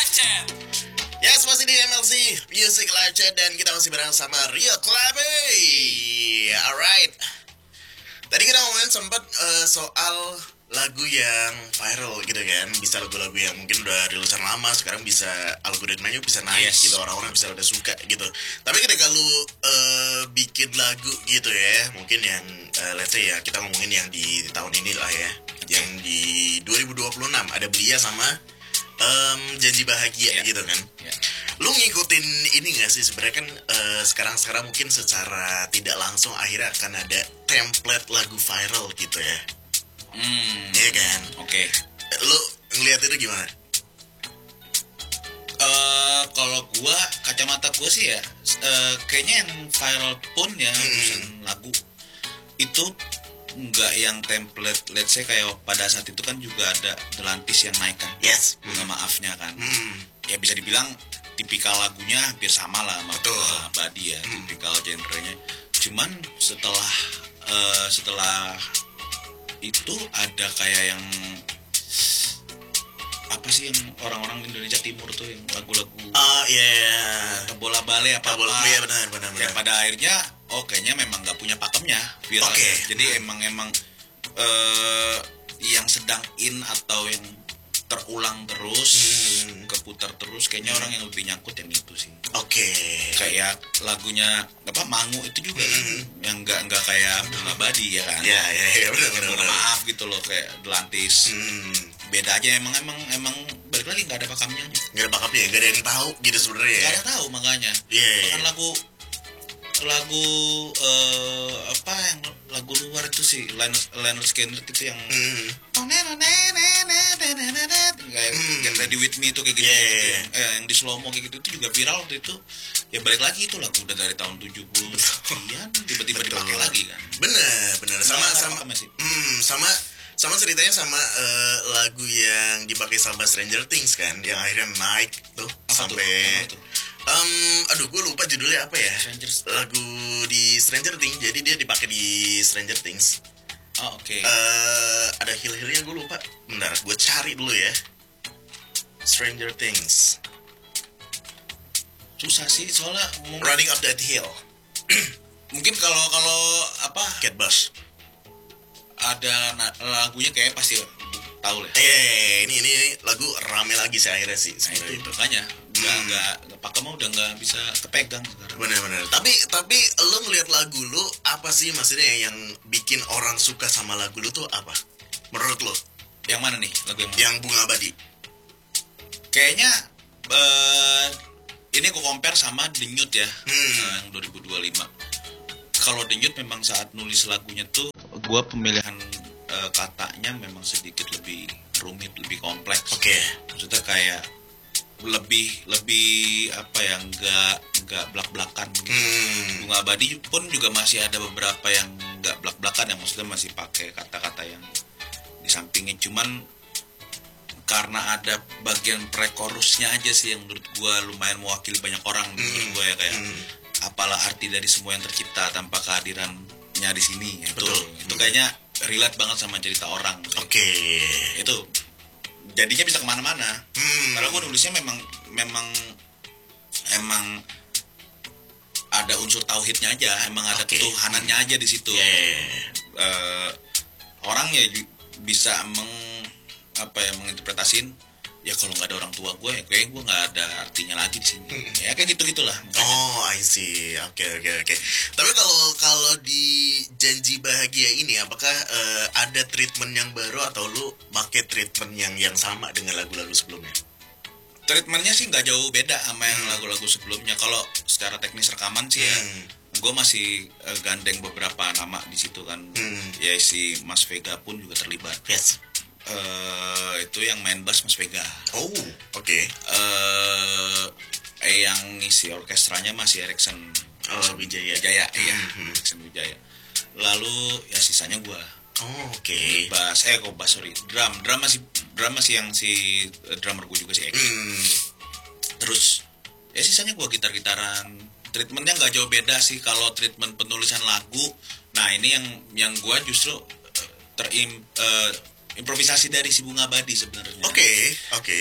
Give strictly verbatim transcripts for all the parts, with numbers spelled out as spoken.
Live Chat. Yes, masih di M L C Music Live Chat dan kita masih bareng sama Rio Klabe. Alright. Tadi kita ngomongin sempat uh, soal lagu yang viral gitu kan. Bisa lagu-lagu yang mungkin udah rilisan lama, sekarang bisa algoritmanya bisa naik Yes. gitu, orang-orang bisa udah suka gitu. Tapi ketika lu uh, bikin lagu gitu ya, mungkin yang uh, let's say ya, kita ngomongin yang di tahun ini lah ya, yang di dua ribu dua puluh enam ada Belia sama um, Janji Bahagia Yeah. gitu kan. Yeah. Lu ngikutin ini gak sih sebenarnya kan uh, sekarang-sekarang mungkin secara tidak langsung akhirnya akan ada template lagu viral gitu ya. Hmm. Iya kan? Oke. Lu ngeliat itu gimana? Eh, kalau gua kacamata gua sih ya, eh, kayaknya yang viral pun ya Hmm. urusan lagu itu nggak yang template. Let's say kayak pada saat itu kan juga ada Delantis yang naik kan. Yes. Bunga maafnya kan. Hmm. Ya bisa dibilang tipikal lagunya hampir sama lah sama Betul. Bunga Abadi ya, Hmm. tipikal genrenya. Cuman setelah eh, setelah itu ada kayak yang apa sih yang orang-orang Indonesia Timur tuh yang lagu-lagu Oh iya. bola bale apa Bola- apa iya, benar, benar, ya benar. pada akhirnya oh kayaknya memang nggak punya pakemnya viral. Oke. Jadi emang emang eh, yang sedang in atau yang terulang terus Hmm. keputar terus kayaknya orang yang lebih nyangkut yang itu sih. Oke. Kayak lagunya apa Mangu itu juga kan Hmm. yang nggak nggak kayak Bunga Abadi ya kan. Ya ya ya benar benar. Bunga Maaf gitu loh kayak Delantis. Hmm. Beda aja emang emang emang balik lagi nggak ada pakamnya. Gak ada bakapnya ya, gak ada yang tahu gitu sebenarnya ya. Nggak ada tahu makanya. Iya. iya, Bahkan iya. lagu lagu eh, apa yang lagu luar itu sih Leonard Leonard Skinner itu yang Hmm. kayak Hmm. Get Ready With Me itu kayak gitu, Yeah, gitu. yeah, Yang, eh, yang di slow mo kayak gitu itu juga viral waktu itu. Ya balik lagi itu lagu udah dari tahun tujuh puluh sekian tiba-tiba Betul. dipakai lagi kan. Bener bener sama Nggak ada sama pakemnya sih. hmm, sama sama ceritanya sama eh, lagu yang dipakai sama Stranger Things kan yang akhirnya naik tuh Apa tuh? sampai Apa tuh? Em, aduh gue lupa judulnya apa ya. Stranger Lagu di Stranger Things, jadi dia dipakai di Stranger Things. Oh oke. Eh ada hill-hillnya gue lupa. Bentar, gue cari dulu ya. Stranger Things, Susah sih soalnya ngomong. Running Up That Hill, Mungkin kalau kalau apa Kate Bush. ada na- lagunya kayak pasti tahu lah. Eh ini, ini ini lagu rame lagi sih akhirnya sih Nah, sebenarnya itu itu. makanya nggak Hmm. nggak nggak pakem mah udah nggak bisa kepegang sekarang. Bener-bener. Tapi tapi lo ngeliat lagu lo apa sih maksudnya yang bikin orang suka sama lagu lo tuh apa? Menurut lo? Yang mana nih lagu yang mana? Yang Bunga Abadi. Kayaknya eh, ini aku compare sama Denyut ya, Hmm. eh, yang dua ribu dua puluh lima. Kalau Denyut memang saat nulis lagunya tuh, gue pemilihan eh, katanya memang sedikit lebih rumit, lebih kompleks. Oke. Maksudnya kayak lebih lebih apa ya, nggak nggak belak-belakan. Gitu. Hmm. Bunga Abadi pun juga masih ada beberapa yang nggak belak-belakan, yang maksudnya masih pakai kata-kata yang di sampingnya. Cuman karena ada bagian pre-chorusnya aja sih yang menurut gue lumayan mewakili banyak orang. Menurut gue ya kayak Hmm. apalah arti dari semua yang tercipta tanpa kehadirannya di sini. Itu Betul. itu kayaknya relate banget sama cerita orang. Oke. Itu jadinya bisa kemana-mana. Hmm. Kalau gue nulisnya memang memang emang ada unsur tauhidnya aja, emang ada Oke. ketuhanannya aja di situ. Yeah. Eh, orang ya ju- bisa meng apa ya menginterpretasin ya kalau nggak ada orang tua gue ya kayak gue nggak ada artinya lagi di sini. Ya kayak gitu gitulah. Oh, I see. Oke, oke, oke. Tapi kalau kalau di Janji Bahagia ini, apakah eh, ada treatment yang baru atau lu pakai treatment yang yang sama dengan lagu-lagu sebelumnya? Treatmentnya sih nggak jauh beda sama yang Hmm. lagu-lagu sebelumnya. Kalau secara teknis rekaman sih ya, Hmm. gue masih eh, gandeng beberapa nama di situ kan. Hmm. Ya si Mas Vega pun juga terlibat. Yes. Eh, itu yang main bass Mas Vega. Oh, oke. Eh, eh yang ngisi orkestranya masih Erikson Oh, Wijaya. Wijaya, iya, Hmm. Erikson Wijaya. Lalu ya sisanya gue. Oh, oke. Bass, eh kok bass sorry, drum, drum masih drum masih yang si eh, drummer gue juga si Eki. Hmm. Terus ya sisanya gue gitar-gitaran. Treatmentnya nggak jauh beda sih kalau treatment penulisan lagu. Nah ini yang yang gue justru eh, terim eh, improvisasi dari si Bunga Abadi sebenarnya. Oke, oke.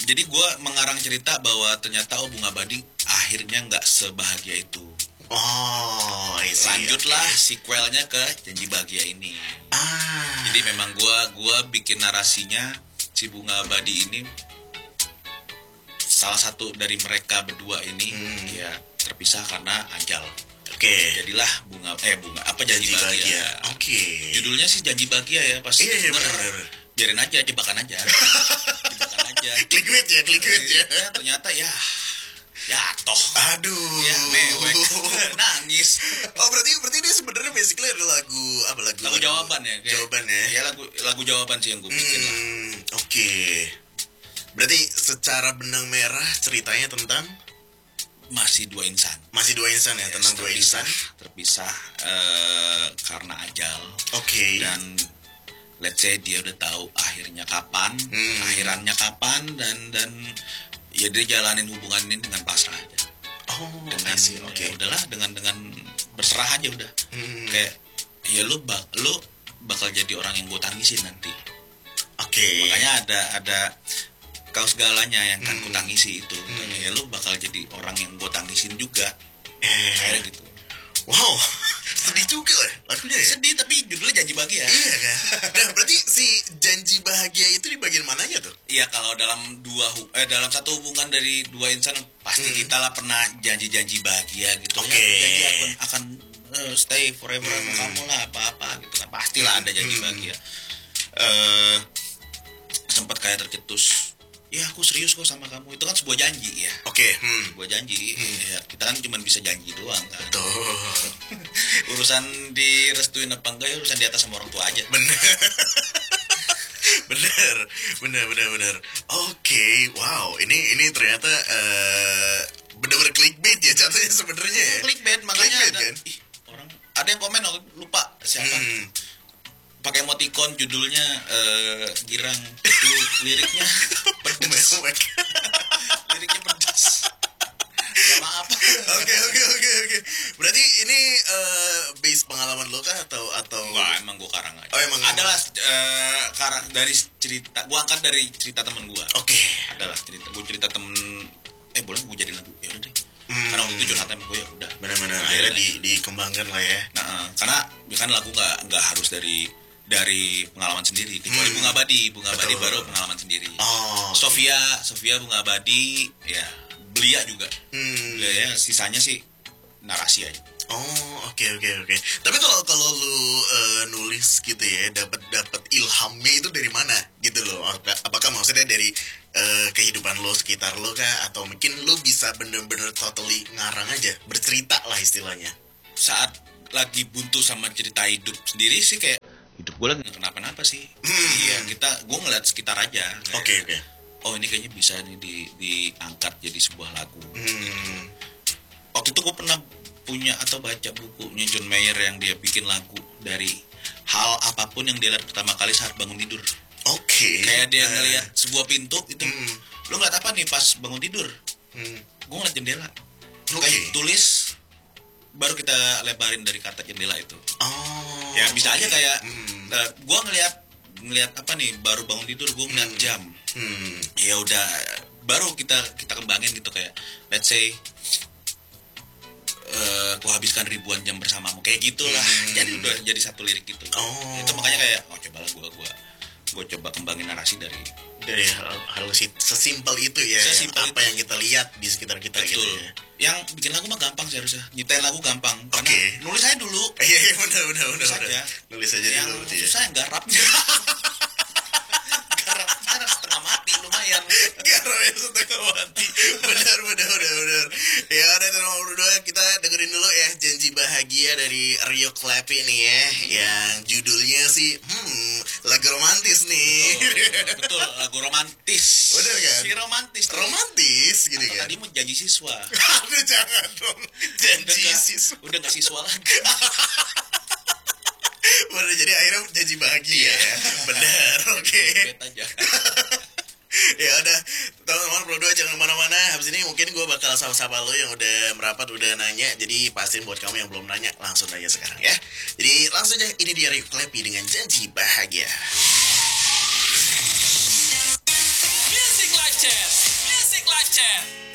Jadi gue mengarang cerita bahwa ternyata oh Bunga Abadi akhirnya nggak sebahagia itu. Oh, I see. Lanjutlah sequelnya ke Janji Bahagia ini. Ah. Jadi memang gue gua bikin narasinya si Bunga Abadi ini salah satu dari mereka berdua ini hmm. ya terpisah karena ajal. Oke. Okay. Jadilah bunga eh bunga apa Janji, Janji Bahagia. Bahagia. Oke. Okay. Judulnya sih Janji Bahagia ya pas. Iya, iya benar. Biarin aja, jebakan aja. jebakan aja. Clickbait ya, clickbait ya. ya. Ternyata ya ya toh. Aduh. Ya mewek. Nangis. Oh, berarti berarti ini sebenarnya basically ada lagu apa lagu? Lagu jawaban ya. Kayak, jawaban ya. Ya lagu lagu jawaban sih yang gue bikin hmm, lah. Oke. Okay. Berarti secara benang merah ceritanya tentang masih dua insan. Masih dua insan ya, yes, tentang dua insan terpisah uh, karena ajal. Oke. Okay. Dan let's say dia udah tahu akhirnya kapan, hmm. akhirannya kapan dan dan ya dia jalanin hubungan ini dengan pasrah aja. Oh, dengan oke. Okay. Ya udahlah dengan dengan berserah aja udah. Hmm. Kayak ya lu bak lu bakal jadi orang yang gue tangisin nanti. Oke. Okay. Makanya ada ada kau segalanya yang kan hmm. ku tangisi itu. Hmm. Ya lu bakal jadi orang yang gue tangisin juga. Eh. Kayak gitu. Wow, sedih juga lah lagunya ya? Sedih tapi judulnya Janji Bahagia. Iya kan? Nah berarti si Janji Bahagia itu di bagian mananya tuh? Iya kalau dalam dua eh dalam satu hubungan dari dua insan pasti hmm. kita lah pernah janji-janji bahagia gitu. Oke. Okay. Ya, janji akan akan uh, stay forever hmm. sama kamu lah apa-apa gitu kan. Pastilah ada janji hmm. bahagia. Uh, sempat kayak tercetus. Ya aku serius kok sama kamu. Itu kan sebuah janji ya. Oke. Okay. Hmm. Sebuah janji. Hmm. Ya, kita kan cuma bisa janji doang kan. Betul. Urusan direstuin apa enggak ya urusan di atas sama orang tua aja. Bener. bener, bener, bener, bener. Oke, okay. Wow. Ini ini ternyata uh, bener-bener clickbait ya jatuhnya sebenarnya ya. Clickbait makanya clickbait, ada kan? ih, orang ada yang komen oh, lupa siapa. Hmm. Pakai emoticon judulnya uh, girang tapi liriknya pedas. Liriknya pedas. Ya maaf. Oke oke oke oke. Berarti ini uh, base pengalaman lo kah atau atau enggak emang gue karang aja. Oh emang adalah uh, karang dari cerita gue angkat dari cerita temen gue. Oke. Okay. Adalah cerita gue cerita temen eh boleh gue jadi lagu ya udah deh. Hmm. Karena waktu itu curhat sama gue ya udah. Benar-benar akhirnya di, dikembangkan lah ya. Nah karena kan lagu nggak nggak harus dari dari pengalaman sendiri kecuali hmm. Bunga Abadi Bunga Abadi baru pengalaman sendiri. Oh, Sofia okay. Sofia Bunga Abadi ya Belia juga hmm. Belia ya sisanya sih narasi aja. Oh oke okay, oke okay, oke okay. Tapi kalau kalau lu uh, nulis gitu ya dapat dapat ilhamnya itu dari mana gitu loh? Apakah maksudnya dari uh, kehidupan lo sekitar lo kah atau mungkin lo bisa bener-bener totally ngarang aja bercerita lah istilahnya? Saat lagi buntu sama cerita hidup sendiri sih kayak hidup gue lagi gak kenapa-napa sih. Hmm. Iya kita gue ngeliat sekitar aja. Oke okay, oke. Okay. Oh ini kayaknya bisa nih di diangkat jadi sebuah lagu. Hmm. Waktu itu gue pernah punya atau baca bukunya John Mayer yang dia bikin lagu dari hal apapun yang dia lihat pertama kali saat bangun tidur. Oke. Okay. Kayak dia uh. ngeliat sebuah pintu itu. Hmm. Lo ngeliat apa nih pas bangun tidur? Hmm. Gue ngeliat jendela. Oke. Okay. Tulis baru kita lebarin dari kata jendela itu. Oh. Ya bisa okay. aja kayak hmm. uh, gue ngeliat ngeliat apa nih baru bangun tidur gue ngeliat hmm. jam. Hmm. Ya udah baru kita kita kembangin gitu kayak let's say uh, aku habiskan ribuan jam bersamamu kayak gitulah. Hmm. Jadi udah jadi satu lirik gitu. Oh. Itu makanya kayak oh cobalah gue gue gue coba kembangin narasi dari dari hal, hal sesimpel itu ya. Sesimpel apa itu. Yang kita lihat di sekitar kita. Betul. Gitu ya. Yang bikin lagu mah gampang sih harusnya. Nyiptain lagu gampang. Oke. Okay. Nulis aja dulu. Iya iya benar benar benar. Nulis aja. Nulis aja yang dulu. Yang susah yang garapnya. Garapnya setengah mati lumayan. Garapnya setengah mati. Benar benar benar benar. Ya udah nomor berdua kita dengerin dulu ya Janji Bahagia dari Rio Clappy nih ya. Yang judulnya sih hmm lagu romantis nih. Betul, betul lagu romantis. Bener kan? Si romantis. Romantis gitu kan. Tadi mau janji siswa. Aduh jangan dong. Janji udah siswa. Gak, udah gak siswa lagi. Bener jadi akhirnya janji bahagia ya. Bener, oke. Okay. aja. Ya udah, teman-teman berdua jangan kemana-mana. Habis ini mungkin gue bakal sapa-sapa lo yang udah merapat, udah nanya. Jadi pastiin buat kamu yang belum nanya, langsung nanya sekarang ya. Jadi langsung aja, ini dia Rio Clappy dengan Janji Bahagia. Music Live Chat. Live Chat.